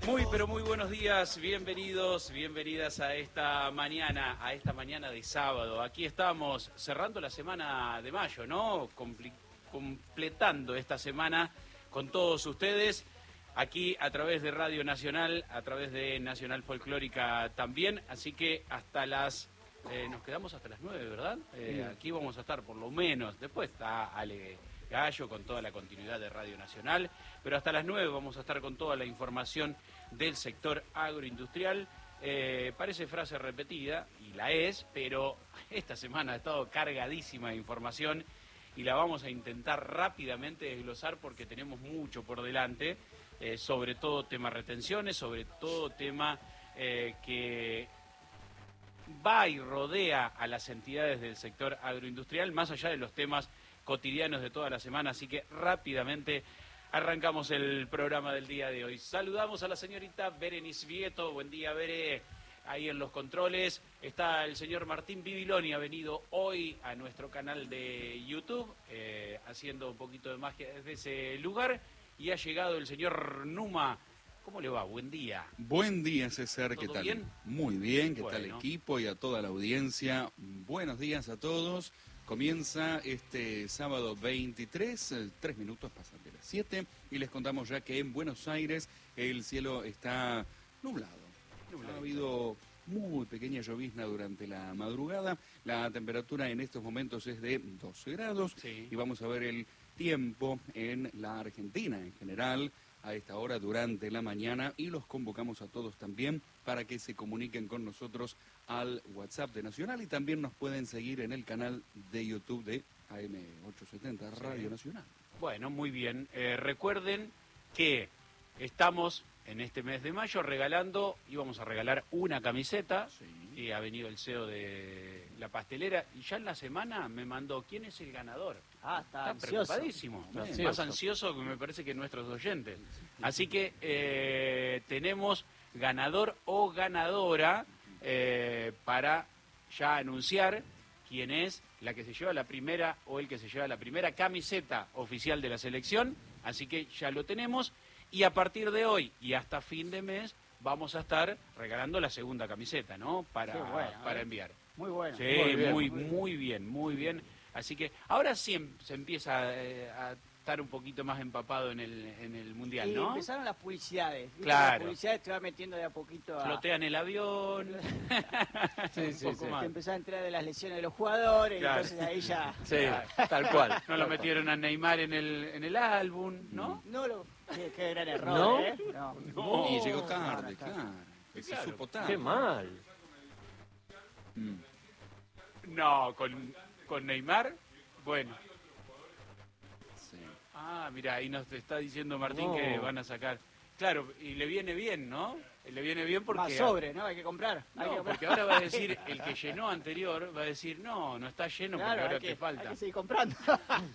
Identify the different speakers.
Speaker 1: Muy, pero muy buenos días, bienvenidos, bienvenidas a esta mañana de sábado. Aquí estamos cerrando la semana de mayo, ¿no? Completando esta semana con todos ustedes, aquí a través de Radio Nacional, a través de Nacional Folclórica también, así que hasta las... nos quedamos hasta las 9, ¿verdad? Aquí vamos a estar por lo menos, después está Ale Gallo con toda la continuidad de Radio Nacional, pero hasta las 9 vamos a estar con toda la información del sector agroindustrial. Parece frase repetida, y la es, pero esta semana ha estado cargadísima de información y la vamos a intentar rápidamente desglosar porque tenemos mucho por delante, sobre todo tema retenciones, sobre todo tema que va y rodea a las entidades del sector agroindustrial, más allá de los temas cotidianos de toda la semana, así que rápidamente arrancamos el programa del día de hoy. Saludamos a la señorita Berenice Vieto. Buen día, Bere. Ahí en los controles está el señor Martín Bibiloni, ha venido hoy a nuestro canal de YouTube, haciendo un poquito de magia desde ese lugar, y ha llegado el señor Numa. ¿Cómo le va? Buen día.
Speaker 2: Buen día, César. ¿Qué tal?
Speaker 1: ¿Bien?
Speaker 2: Muy bien. ¿Qué
Speaker 1: bueno.
Speaker 2: tal, equipo y a toda la audiencia? Buenos días a todos. Comienza este sábado 23, 3 minutos pasan de las 7, y les contamos ya que en Buenos Aires el cielo está nublado. Ha habido muy pequeña llovizna durante la madrugada. La temperatura en estos momentos es de 12 grados.
Speaker 1: Sí.
Speaker 2: Y vamos a ver el tiempo en la Argentina en general a esta hora durante la mañana, y los convocamos a todos también para que se comuniquen con nosotros al WhatsApp de Nacional, y también nos pueden seguir en el canal de YouTube de AM870 Radio Nacional.
Speaker 1: Bueno, muy bien. Recuerden que estamos en este mes de mayo regalando, íbamos a regalar una camiseta, y ha venido el CEO de la pastelera, y ya en la semana me mandó quién es el ganador.
Speaker 3: Está
Speaker 1: preocupadísimo,
Speaker 3: ansioso.
Speaker 1: más ansioso que me parece que nuestros oyentes. Así que tenemos ganador o ganadora para ya anunciar quién es la que se lleva la primera o el que se lleva la primera camiseta oficial de la selección. Así que ya lo tenemos, y a partir de hoy y hasta fin de mes vamos a estar regalando la segunda camiseta, ¿no? Para enviar.
Speaker 3: Muy bueno.
Speaker 1: Sí, muy bien. Así que ahora sí se empieza a estar un poquito más empapado en el Mundial, ¿no?
Speaker 3: Empezaron las publicidades. ¿Viste?
Speaker 1: Claro.
Speaker 3: Las publicidades te va metiendo de a poquito a...
Speaker 1: Flotean el avión.
Speaker 3: Sí. Empezó a entrar de las lesiones de los jugadores,
Speaker 1: Claro.
Speaker 3: entonces ahí ya...
Speaker 1: Sí, tal cual. No lo metieron a Neymar en el álbum, ¿no?
Speaker 3: Qué gran error,
Speaker 4: ¿No?
Speaker 3: ¿eh?
Speaker 1: No.
Speaker 2: Y llegó tarde, claro. Se
Speaker 1: Claro.
Speaker 2: supo tarde.
Speaker 4: Qué mal.
Speaker 1: No, con Neymar, bueno.
Speaker 2: Sí.
Speaker 1: Mira, ahí nos está diciendo Martín
Speaker 4: No.
Speaker 1: que van a sacar. Claro, y le viene bien, ¿no? Le viene bien porque...
Speaker 3: Más sobre, ¿no? Hay que comprar.
Speaker 1: No, porque ahora va a decir, el que llenó anterior va a decir, no está lleno,
Speaker 3: Claro,
Speaker 1: porque ahora
Speaker 3: hay que,
Speaker 1: te falta.
Speaker 3: hay que seguir comprando.